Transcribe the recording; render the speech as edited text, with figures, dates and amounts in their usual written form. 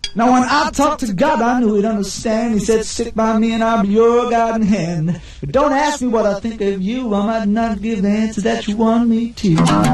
Now when I talked to God, I knew He'd understand. He said, stick by me and I'll be your guiding hand. But don't ask me what I think of you. I might not give the answer that you want me to.